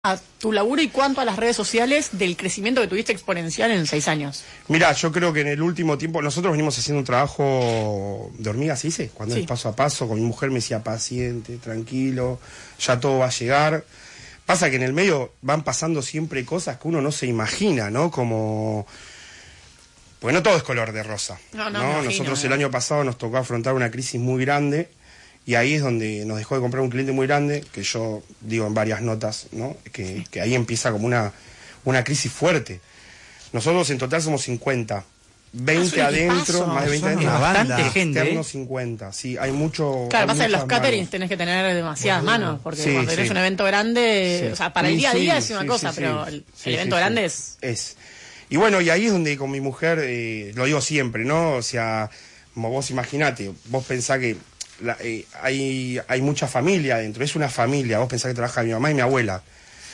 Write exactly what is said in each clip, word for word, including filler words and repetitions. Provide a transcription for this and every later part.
a tu laburo y cuánto a las redes sociales del crecimiento que tuviste exponencial en seis años? Mira, yo creo que en el último tiempo, nosotros venimos haciendo un trabajo de hormiga, ¿se dice? Cuando sí. es paso a paso, con mi mujer me decía paciente, tranquilo, ya todo va a llegar. Pasa que en el medio van pasando siempre cosas que uno no se imagina, ¿no? Como... Pues no todo es color de rosa, No, no, ¿no? me imagino, Nosotros ¿no? el año pasado nos tocó afrontar una crisis muy grande. Y ahí es donde nos dejó de comprar un cliente muy grande, que yo digo en varias notas, ¿no? Que, que ahí empieza como una, una crisis fuerte. Nosotros en total somos cincuenta. veinte Ah, adentro, más de veinte adentro. Una banda. Bastante gente, externos ¿eh? cincuenta, sí, hay mucho... Claro, hay pasa que en los muchas caterings manos. tenés que tener demasiadas manos, porque Sí, cuando tenés sí. un evento grande, Sí. o sea, para el Sí, día a día sí, es una sí, cosa, sí, pero sí. el, Sí, el evento sí, grande sí. es... Es. Y bueno, y ahí es donde con mi mujer, eh, lo digo siempre, ¿no? O sea, como vos imaginate, vos pensás que la, eh, hay, hay mucha familia adentro, es una familia, vos pensás que trabaja mi mamá y mi abuela,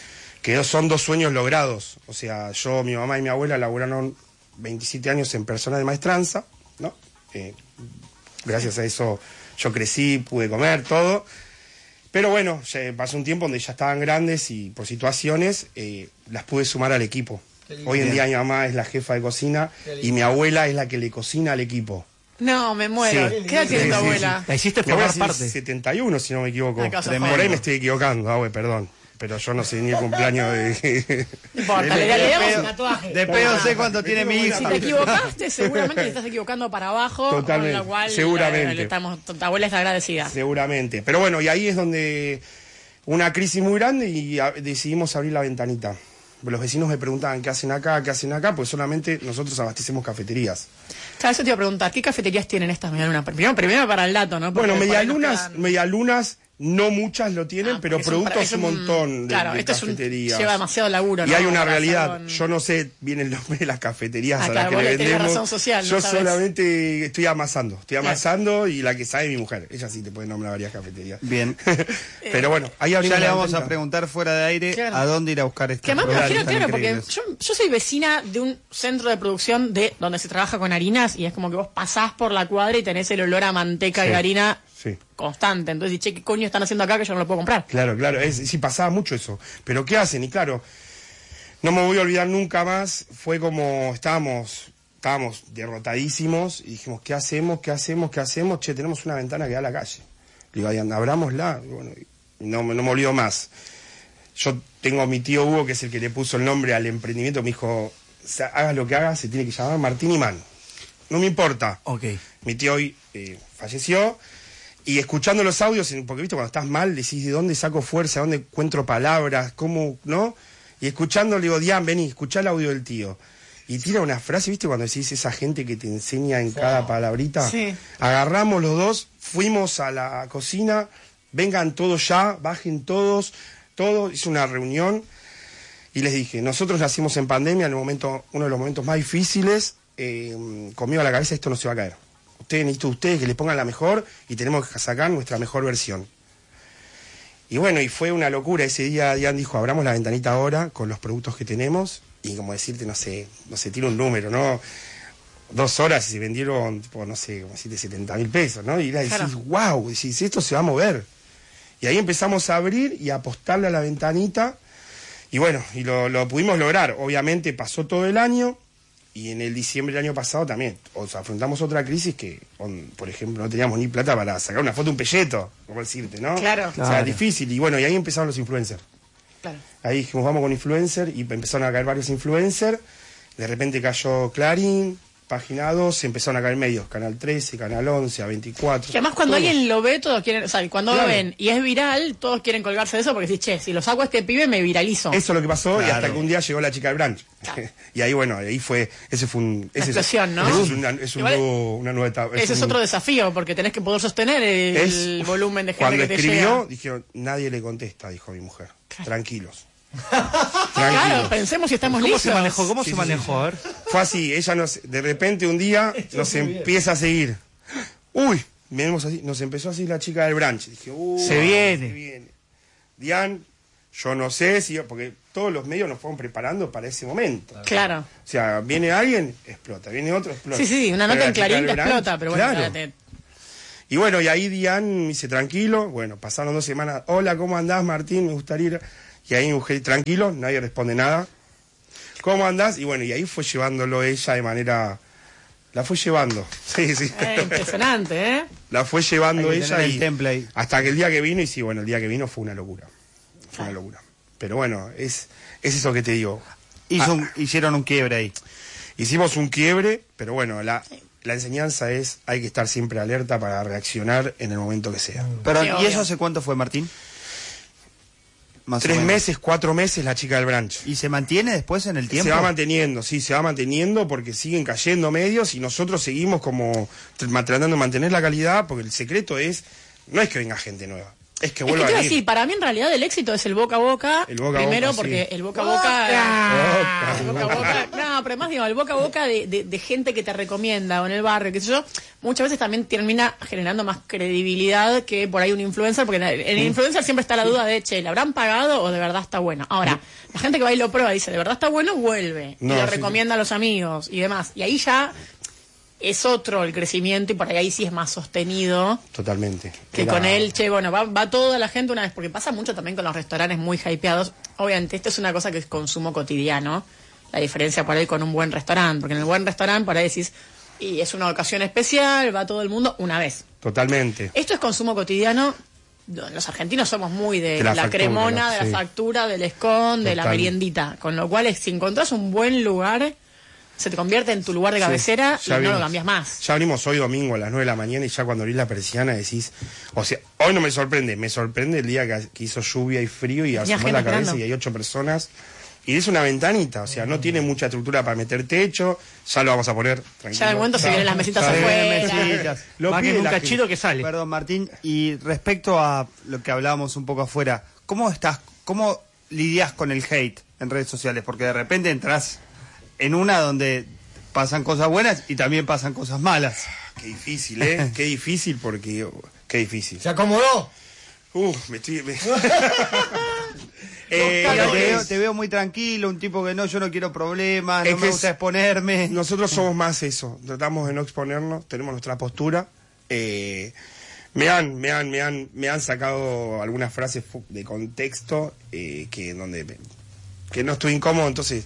que son dos sueños logrados. O sea, yo, mi mamá y mi abuela laburaron veintisiete años en persona de maestranza, ¿no? Eh, gracias a eso yo crecí, pude comer, todo. Pero bueno, ya pasó un tiempo donde ya estaban grandes y por situaciones eh, las pude sumar al equipo. Hoy en día mi mamá es la jefa de cocina y mi abuela es la que le cocina al equipo. No, me muero. Sí. ¿Qué edad tiene Sí, tu sí, abuela? La hiciste Mi abuela formar es parte. setenta y uno, si no me equivoco. Ah, cosa Por joven. ahí me estoy equivocando, abue, perdón. Pero yo no sé ni el cumpleaños de... No importa, le, le damos pedo- un tatuaje. De pedo sé cuánto tiene mi hija. Si te equivocaste, seguramente te estás equivocando para abajo, Totalmente, con lo cual seguramente. le- le estamos, tu abuela está agradecida. Seguramente. Pero bueno, y ahí es donde una crisis muy grande y a- decidimos abrir la ventanita. Los vecinos me preguntaban qué hacen acá, qué hacen acá, pues solamente nosotros abastecemos cafeterías. Claro, eso te iba a preguntar, ¿qué cafeterías tienen estas medialunas? Primero, primero para el dato, ¿no? Porque Bueno, por ahí nos medialunas, quedan- medialunas, no muchas lo tienen, Ah, pero porque es un- productos es un, montón de, claro, de esto es un- cafeterías. lleva demasiado laburo, Y ¿no? hay una Para realidad, hacer un- yo no sé bien el nombre de las cafeterías Ah, a claro, las que vos le le tenés vendemos. razón social, no Yo sabés. solamente estoy amasando, estoy Claro. amasando y la que sabe es mi mujer. Ella sí te puede nombrar varias cafeterías. Bien. Pero bueno, ahí abrimos Ya le la vamos a ventanita. preguntar fuera de aire Claro. a dónde ir a buscar estos Que además me productos imagino, tan claro, porque increíbles. yo, yo soy vecina de un centro de producción de donde se trabaja con harinas y es como que vos pasás por la cuadra y tenés el olor a manteca Sí. y harina Sí. constante. Entonces, dices, che, ¿qué coño están haciendo acá que yo no lo puedo comprar? Claro, claro, es, sí pasaba mucho eso. Pero ¿qué hacen? Y claro, no me voy a olvidar nunca más, fue como estábamos, estábamos derrotadísimos y dijimos, ¿qué hacemos? ¿Qué hacemos? ¿Qué hacemos? Che, tenemos una ventana que da a la calle. Le digo, Diana, abrámosla. Y bueno, y no, no me olvido más. Yo tengo a mi tío Hugo, que es el que le puso el nombre al emprendimiento, me dijo, o sea, hagas lo que hagas, se tiene que llamar Martín Imán. No me importa. Ok. Mi tío hoy eh, falleció. Y escuchando los audios, porque viste, cuando estás mal, decís, ¿de dónde saco fuerza? ¿De dónde encuentro palabras? ¿Cómo? ¿No? Y escuchando, le digo, Dian, vení, escuchá el audio del tío. Y tira una frase, ¿viste? Cuando decís esa gente que te enseña en cada palabrita. Sí. Agarramos los dos, fuimos a la cocina, vengan todos ya, bajen todos, todo. Hice una reunión y les dije, nosotros nacimos en pandemia, en el momento, uno de los momentos más difíciles, eh, conmigo a la cabeza esto no se va a caer. Ustedes necesitan ustedes que les pongan la mejor y tenemos que sacar nuestra mejor versión. Y bueno, y fue una locura. Ese día Dian dijo, abramos la ventanita ahora con los productos que tenemos y como decirte, no sé, no sé, tiro un número, ¿no? Dos horas y se vendieron, tipo, no sé, como decirte, setenta mil pesos, ¿no? Y la decís, Claro. wow, decís, esto se va a mover. Y ahí empezamos a abrir y a apostarle a la ventanita y bueno, y lo, lo pudimos lograr. Obviamente pasó todo el año. Y en el diciembre del año pasado también, o sea, afrontamos otra crisis que, on, por ejemplo, no teníamos ni plata para sacar una foto de un pelleto, como decirte, ¿no? Claro. O sea, Claro. difícil. Y bueno, y ahí empezaron los influencers. Claro. Ahí dijimos, vamos con influencer, y empezaron a caer varios influencers. De repente cayó Clarín, Página dos, empezaron a caer medios, Canal trece, Canal once, A veinticuatro. Y además cuando todos. alguien lo ve, todos quieren, o sea, cuando Claro. lo ven y es viral, todos quieren colgarse de eso porque decís, che, si lo saco a este pibe me viralizo. Eso es lo que pasó, y Claro. hasta que un día llegó la chica del branch. Claro. Y ahí, bueno, ahí fue, ese fue un... Ese explosión, es, ¿no? ese es, una, es un Igual- nuevo, una nueva etapa. Ese es un- otro desafío porque tenés que poder sostener el, Es- volumen de gente Cuando que te escribió, llega. dijeron, nadie le contesta, dijo mi mujer. Claro. Tranquilos. Claro, Tranquilos. pensemos si estamos ¿Cómo listos. se manejó? ¿Cómo Sí, se sí, manejó? A ver. Fue así, ella nos, de repente un día nos empieza a seguir. Uy, miremos así, nos empezó así la chica del branch. Dije, uy, Se viene. se viene. Dian, yo no sé si, porque todos los medios nos fueron preparando para ese momento. Claro. O sea, viene alguien, explota, viene otro, explota. Sí, sí, una Pero nota la en chica Clarín del te branch, explota, pero bueno, claro. espérate. Y bueno, y ahí Dian me dice, tranquilo, bueno, pasaron dos semanas, hola, ¿cómo andás, Martín? Me gustaría ir. Y ahí mi mujer, tranquilo, nadie responde nada. ¿Cómo andás? Y bueno, y ahí fue llevándolo ella de manera... La fue llevando, sí, sí. Eh, impresionante, ¿eh? La fue llevando Hay que ella tener y el temple ahí. hasta que el día que vino, y sí, bueno, el día que vino fue una locura. Fue una locura. Pero bueno, es, es eso que te digo. Hizo Ah, un- hicieron un quiebre ahí. Hicimos un quiebre, pero bueno, la, la enseñanza es hay que estar siempre alerta para reaccionar en el momento que sea. Pero, Sí, ¿y obvio. eso hace cuánto fue, Martín? Más o Tres menos. meses, cuatro meses la chica del branch. ¿Y se mantiene después en el tiempo? Se va manteniendo, sí, se va manteniendo porque siguen cayendo medios y nosotros seguimos como tr- tratando de mantener la calidad porque el secreto es, no es que venga gente nueva, es que Es que vuelva te iba a a venir. decir, para mí en realidad el éxito es el boca a boca. El boca a primero boca, porque sí. el boca a boca. Boca. El boca a boca. No, pero además digo, el boca a boca de, de, de gente que te recomienda o en el barrio, qué sé yo, muchas veces también termina generando más credibilidad que por ahí un influencer, porque en el, en el influencer siempre está la duda de, che, ¿le habrán pagado o de verdad está bueno? Ahora, la gente que va y lo prueba y dice, de verdad está bueno, vuelve. No, y lo sí, recomienda a los amigos y demás. Y ahí ya es otro el crecimiento y por ahí, ahí sí es más sostenido. Totalmente. Que Era- con él, che, bueno, va, va toda la gente una vez, porque pasa mucho también con los restaurantes muy hypeados. Obviamente, esto es una cosa que es consumo cotidiano, la diferencia por ahí con un buen restaurante, porque en el buen restaurante por ahí decís, y es una ocasión especial, va todo el mundo una vez. Totalmente. Esto es consumo cotidiano, los argentinos somos muy de, De la la, factura, cremona, de sí. la factura, del escon, de la Total. meriendita, con lo cual es, si encontrás un buen lugar, se te convierte en tu lugar de cabecera Sí, y ya no lo vimos. cambias más. Ya abrimos hoy domingo a las nueve de la mañana y ya cuando abrís la persiana decís, o sea, hoy no me sorprende, me sorprende el día que, que hizo lluvia y frío y asomás gente la cabeza esperando. y hay ocho personas. Y es una ventanita, o sea, no tiene mucha estructura para meter techo, ya lo vamos a poner tranquilo. Ya de momento se vienen las mesitas Ya afuera. mesitas. Lo Más que pide en un la cachito gente. que sale. Perdón, Martín, y respecto a lo que hablábamos un poco afuera, ¿cómo estás, cómo lidias con el hate en redes sociales? Porque de repente entras en una donde pasan cosas buenas y también pasan cosas malas. Qué difícil, ¿eh? Qué difícil porque... Qué difícil. ¿Se acomodó? Uh, me estoy... me- Eh, Pero lo te, que veo, es- te veo muy tranquilo, un tipo que no, yo no quiero problemas, Es no que me es- gusta exponerme. Nosotros somos más eso, tratamos de no exponernos, tenemos nuestra postura. Eh, me han, me han, me han, me han sacado algunas frases fu- de contexto eh, que donde me- que no estoy incómodo, entonces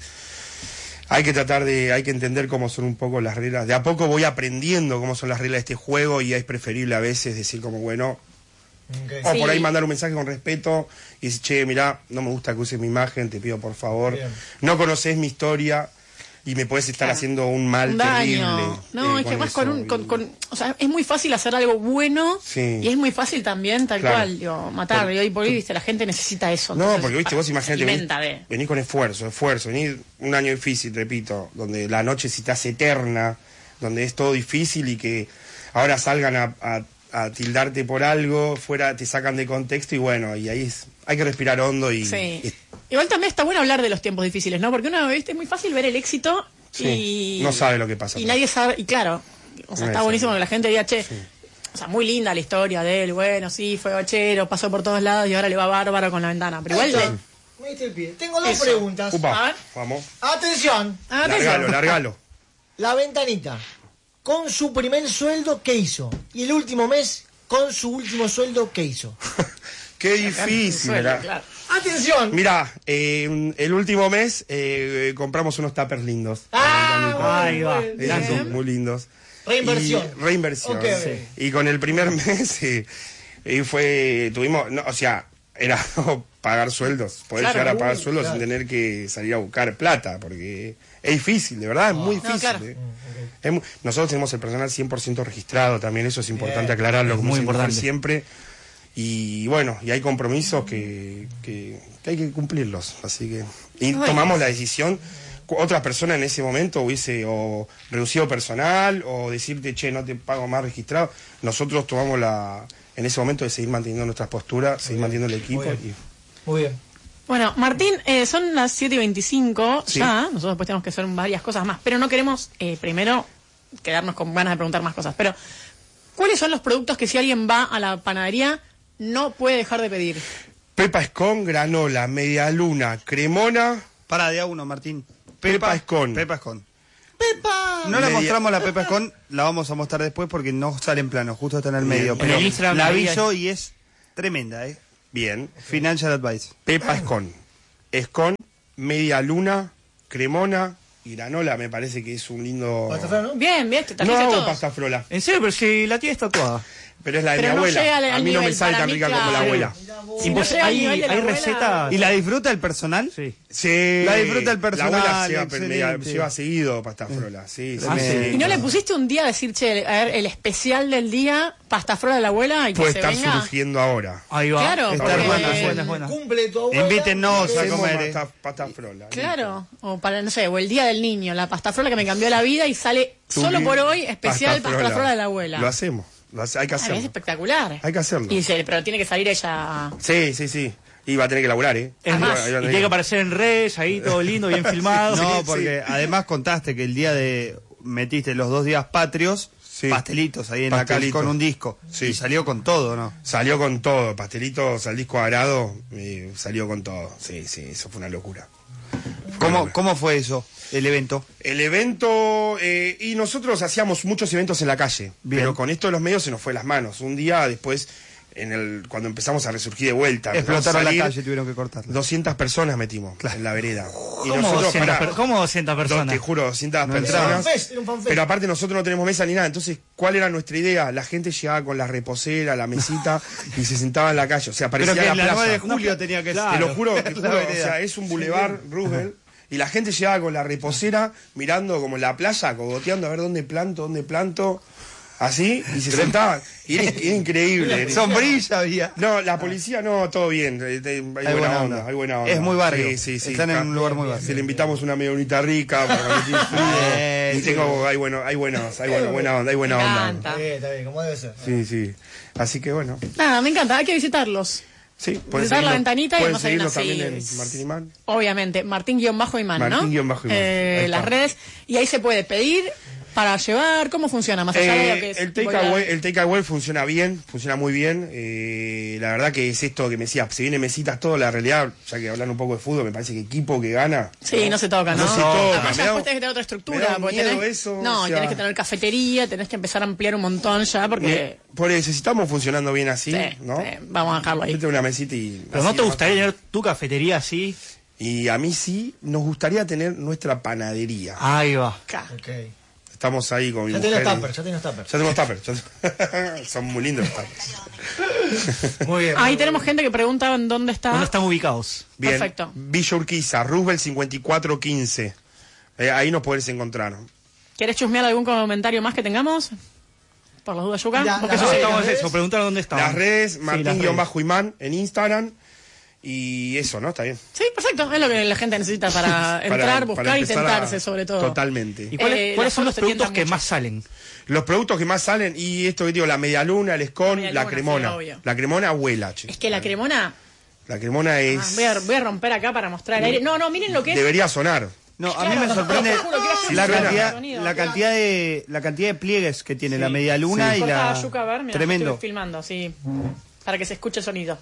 hay que tratar de, hay que entender cómo son un poco las reglas. De a poco voy aprendiendo cómo son las reglas de este juego y es preferible a veces decir como bueno. Ok. O Sí. por ahí mandar un mensaje con respeto y decir, che, mirá, no me gusta que uses mi imagen, te pido por favor. Bien. No conoces mi historia y me puedes estar Claro. haciendo un mal Un terrible. daño. No, eh, es que más eso. con un. Con, con- o sea, es muy fácil hacer algo bueno Sí. y es muy fácil también, tal Claro. cual, digo, matar. Por- y hoy por hoy, viste, la gente necesita eso. No, entonces, porque viste, vos se imagínate, venís, alimenta de- venís con esfuerzo, esfuerzo, venís un año difícil, repito, donde la noche se te hace eterna, donde es todo difícil y que ahora salgan a, a- a tildarte por algo, fuera te sacan de contexto y bueno, y ahí es, hay que respirar hondo y... Sí. y- Igual también está bueno hablar de los tiempos difíciles, ¿no? Porque uno, viste, es muy fácil ver el éxito Sí, y. no sabe lo que pasa. Y nadie sabe. Y claro, o sea, Nadie está buenísimo sabe. que la gente diga, che. O sea, muy linda la historia de él, bueno, sí, fue bachero, pasó por todos lados y ahora le va bárbaro con la ventana. Pero igual. Ahí está. le- Me diste el pie. Tengo dos Eso. preguntas. A Upa, ver. vamos. Atención. Ah, Largalo, atención. largalo. La ventanita. Con su primer sueldo, ¿qué hizo? Y el último mes, con su último sueldo, ¿qué hizo? Qué difícil, Suena, mirá. claro. Atención. Mirá, eh, el último mes eh, compramos unos tuppers lindos. Ah, bueno, Ahí va. bueno. Esos Bien. son muy lindos. Reinversión. Y- reinversión. Ok, ok. Sí. Y con el primer mes eh, y fue, tuvimos, no, o sea, era pagar sueldos, poder Claro, llegar a pagar uh, sueldos claro. sin tener que salir a buscar plata, porque es difícil, de verdad, es muy No, difícil. claro. eh. Es mu- nosotros tenemos el personal cien por ciento registrado, también eso es importante Bien. aclararlo, Es como muy se dice importante. siempre. Y bueno, y hay compromisos que, que, que hay que cumplirlos, así que... Y Bueno. tomamos la decisión, cu- otra persona en ese momento hubiese o reducido personal o decirte, che, no te pago más registrado. Nosotros tomamos la, en ese momento de seguir manteniendo nuestras posturas, seguir manteniendo el equipo. Muy Y, Muy bien. Bueno, Martín, eh, son las siete y veinticinco Sí. ya. Nosotros después tenemos que hacer varias cosas más, pero no queremos, eh, primero, quedarnos con ganas de preguntar más cosas. Pero, ¿cuáles son los productos que si alguien va a la panadería no puede dejar de pedir? Pepa Escon, granola, media luna, cremona. Para de a uno, Martín. Pepa Escon. Pepa Escon. ¡Pepa! No la Media- mostramos la Pepa Escon, la vamos a mostrar después porque no sale en plano, justo está en el medio. En Pero el Instagram la ahí aviso y es tremenda, ¿eh? Bien. Financial Advice. Pepa Escon. es con media luna, cremona y granola, me parece que es un lindo... ¿Pastafrola, no? Bien, bien, te No trajiste hago todo. pasta frola, En serio, pero si la tía está tatuada. pero es la de Pero mi no abuela. llega al- A al mí no me nivel, sale para tan mí, rica como la claro. abuela. Si no Impos- llega al hay nivel de la hay abuela- recetas. ¿Y la disfruta el personal? Sí. Sí, La disfruta el personal, La abuela lleva, pero me- excelente. lleva seguido pasta frola, sí, sí, Ah, sí. sí. ¿Y no le pusiste un día a decir, che, a ver, el especial del día, pasta frola de la abuela y que Puede se estar venga? surgiendo ahora. Ahí va. Claro, Está porque- buena, es buena, es buena. Cumple tu abuela. Invítennos a Hacemos comer. eh. pasta, pasta frola. Claro, o para, no sé, o el día del niño, la pasta frola que me cambió la vida y sale solo Tuki, por hoy, especial pasta frola, de la abuela. Lo hacemos, lo hace- hay que Ah, es hacerlo. espectacular. Hay que hacerlo. Y se- pero tiene que salir ella. Sí, sí, sí. Y va a tener que laburar, ¿eh? Es Ahí va- más, ahí y va a tener tiene que aparecer en redes, ahí todo lindo, bien filmado. No, Sí, porque además contaste que el día de... Metiste los dos días patrios, Sí. pastelitos ahí en la calle Pastelitos. con un disco. Sí. Y salió con todo, ¿no? Salió con todo, pastelitos al disco cuadrado, eh, salió con todo. Sí, sí, eso fue una locura. ¿Cómo, ¿Cómo fue eso, el evento? El evento, eh, y nosotros hacíamos muchos eventos en la calle, Bien. pero con esto de los medios se nos fue las manos. Un día después, en el, cuando empezamos a resurgir de vuelta, empezamos a Explotaron la salir, calle, tuvieron que cortarla. doscientas personas metimos en la vereda. Y ¿Cómo nosotros, doscientas, pará, per- ¿Cómo doscientas do- personas? te juro, doscientas No Era un personas. fanfest, era un fanfest. Pero aparte nosotros no tenemos mesa ni nada, entonces, ¿cuál era nuestra idea? La gente llegaba con la reposera, la mesita, y se sentaba en la calle, o sea, Pero parecía que la en la plaza. nueve de julio tenía que Claro. Te lo juro, te La juro, o vereda. sea, es un bulevar Roosevelt, y la gente llegaba con la reposera, mirando como en la playa, cogoteando a ver dónde planto, dónde planto, así, y se sentaban. Y era, era increíble. era- Sombrilla había. No, la policía no, todo bien. eh, eh, Hay, buena, buena onda, onda. hay buena onda. Es muy barrio. Sí, sí, sí. Están en Acá, un lugar muy barrio. Si le invitamos una medunita rica para cuando tiene frío. Eh, y sí. tengo, hay bueno, hay buenos, hay bueno, buena onda, hay buena Me onda. encanta. Está bien, está bien, como debe ser. Sí, sí. Así que bueno, Nada, me encanta, hay que visitarlos. sí. pueden Visitar la seguirnos- ventanita y pueden además hay seguirnos una también sí, en Martín Imán. Obviamente, Martín-Imán, ¿no? Martín-Imán. Eh, Ahí está. las redes. Y ahí se puede pedir para llevar. ¿Cómo funciona? Más allá de lo que Eh, es. el tipo takeaway la- el takeaway funciona bien, funciona muy bien. Eh, la verdad que es esto que me decías, se vienen mesitas todo, la realidad, ya que hablan un poco de fútbol, me parece que equipo que gana. Sí, no se toca, ¿no? No se toca, Además, me ya da- después tenés que tener otra me estructura. da un porque miedo tenés- eso, no, o y sea- tenés que tener cafetería, tenés que empezar a ampliar un montón ya, porque. Por eso, si estamos funcionando bien así, Sí, ¿no? sí, vamos a dejarlo ahí. Vete una mesita y... Pero ¿no así te nomás. gustaría tener tu cafetería así? Y a mí sí, nos gustaría tener nuestra panadería. Ahí va. Acá. Ok. Estamos ahí con mi Ya mujer. tenés y- tupper, ya tenés tupper. Ya tenemos tupper. ya te- Son muy lindos los tuppers. Muy bien. Ahí tenemos gente que pregunta en dónde está. ¿Dónde están ubicados? Bien. Perfecto. Villa Urquiza, Roosevelt cincuenta y cuatro quince. Eh, ahí nos podés encontrar. ¿Querés chusmear algún comentario más que tengamos? Por las dudas, Yuka. La- Porque la- eso las sí. Estamos redes. eso, preguntaron dónde estaban. Las redes, Sí, las redes. Martín-Imán en Instagram. Y eso, ¿no? Está bien. Sí, perfecto. Es lo que la gente necesita para Para- entrar, para buscar y empezar a- tentarse, sobre todo. Totalmente. ¿Y cuáles, Eh, cuáles las son los fotos te productos tientan que mucho. más salen? Los productos que más salen, y esto que digo, la media luna, el escon, media la luna, cremona. sí, obvio. La cremona abuela, che. Es que la cremona. La cremona es... Ah, voy, a, voy a romper acá para mostrar el aire. No, no, miren lo que es. Debería sonar. No, a mí Claro, me sorprende te juro que era la suena. cantidad, Sonido, la claro. cantidad de la cantidad de pliegues que tiene la media luna y Cortá, la Yuka, a ver, mira, tremendo. estoy filmando, sí. Para que se escuche el sonido.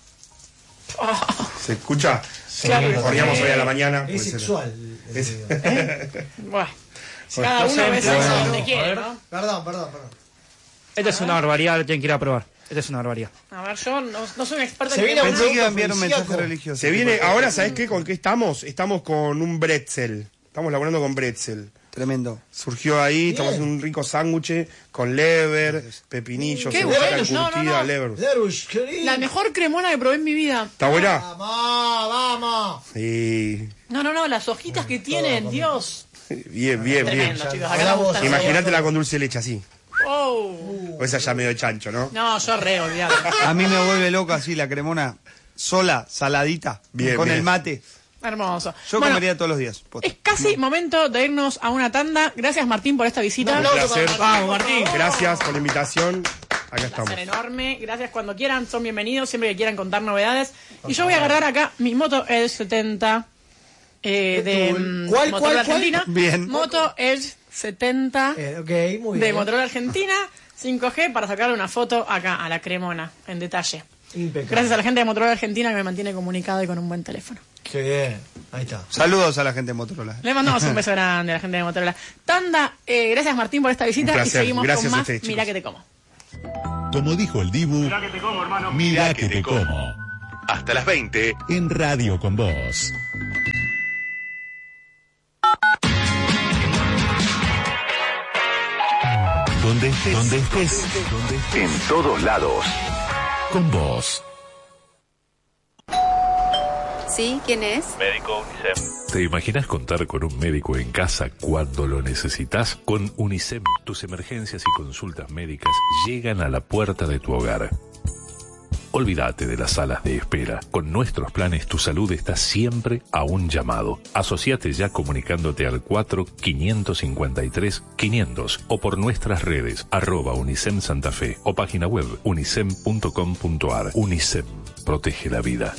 ¿Se escucha? Claro. Lo corríamos hoy a la mañana. Es puede ser. sexual. Es- Bueno, cada uno ve Bueno. sexo donde quiere, ¿no? Perdón, perdón, perdón. Esta es una barbaridad, lo tienen que ir a probar. Esta es una barbaridad. A ver, yo no, no soy un experto Se en viene un Pensé que iba a producto enviar un mensaje afrodisíaco. religioso. Se viene, ahora, ¿sabes qué? ¿Con qué estamos? Estamos con un bretzel. Estamos laburando con bretzel. Tremendo. Surgió ahí, Bien. estamos haciendo un rico sándwich con lever, pepinillos, Qué cebollita bueno, no, no, curtida, no. lever. Lerush, qué lindo. La mejor cremona que probé en mi vida. ¿Está buena? Vamos, vamos. Sí. No, no, no, las hojitas que tienen, Dios. Bien, bien, bien. Tremendo, chicos. Acá Ahora me vos, gustan los Imagínatela con dulce de leche así. Oh. O esa ya medio de chancho, ¿no? No, yo re, olvidado. A mí me vuelve loco así la cremona sola, saladita, Bien, con bien. el mate. Hermoso. Yo Bueno, comería todos los días. posta. es casi momento de irnos a una tanda. Gracias, Martín, por esta visita. Un Un aplauso placer. para Vamos, Martín. Gracias por la invitación. Acá estamos. Placer enorme. Gracias cuando quieran. Son bienvenidos siempre que quieran contar novedades. Y yo voy a agarrar acá mi Moto Edge setenta eh, de mm, ¿Cuál, Motorola cuál, cuál? Argentina. Bien. Moto Edge setenta Eh, ok, muy de bien. Motorola Argentina. cinco G para sacarle una foto acá a la cremona en detalle. Impecable. Gracias a la gente de Motorola Argentina que me mantiene comunicado y con un buen teléfono. Qué bien. Ahí está. Saludos a la gente de Motorola. Le mandamos un beso grande a la gente de Motorola. Tanda, eh, gracias Martín por esta visita Un y placer. seguimos Gracias con a más ustedes, Mirá chicos. que te como. Como dijo el Dibu, mira que te como, hermano. Mira que te como. hasta las veinte en Radio con Vos. Donde estés, donde estés, donde estés, en todos lados. Con vos. ¿Sí? ¿Quién es? Médico UNICEF. ¿Te imaginas contar con un médico en casa cuando lo necesitas? Con UNICEF, tus emergencias y consultas médicas llegan a la puerta de tu hogar. Olvídate de las salas de espera. Con nuestros planes tu salud está siempre a un llamado. Asociate ya comunicándote al cuatro cinco cinco tres quinientos o por nuestras redes arroba UNICEM Santa Fe o página web unicem punto com punto ar. UNICEM, protege la vida.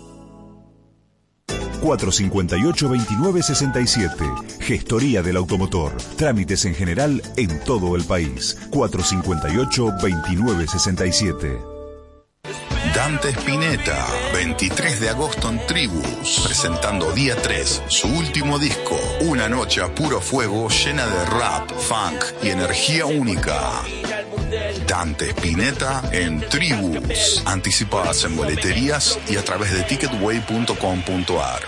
cuatro cinco ocho, veintinueve sesenta y siete. Gestoría del automotor. Trámites en general en todo el país. cuatro cinco ocho, veintinueve sesenta y siete. Dante Spinetta, veintitrés de agosto en Tribus, presentando día tres, su último disco, una noche a puro fuego llena de rap, funk y energía única. Dante Spinetta en Tribus, anticipadas en boleterías y a través de ticketway punto com punto ar.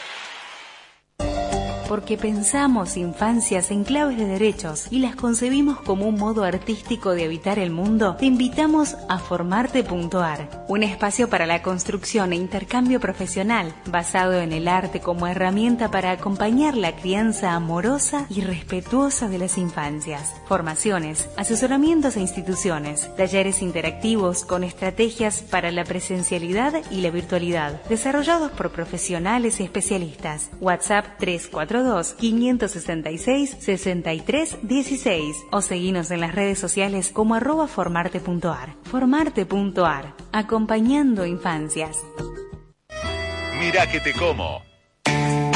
Porque pensamos infancias en claves de derechos y las concebimos como un modo artístico de habitar el mundo, te invitamos a formarte punto ar, un espacio para la construcción e intercambio profesional basado en el arte como herramienta para acompañar la crianza amorosa y respetuosa de las infancias. Formaciones, asesoramientos a instituciones, talleres interactivos con estrategias para la presencialidad y la virtualidad, desarrollados por profesionales y especialistas. WhatsApp tres cuatro dos, cinco seis seis, seis tres uno seis o seguinos en las redes sociales como arroba formarte punto ar. Formarte punto ar, acompañando infancias. Mirá que te como.